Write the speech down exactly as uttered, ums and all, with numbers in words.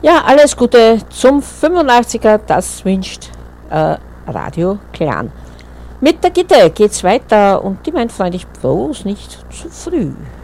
Ja, alles Gute zum fünfundachtziger, das wünscht äh, Radio Clan. Mit der Gitte geht's weiter und die meint freundlich bloß nicht zu früh.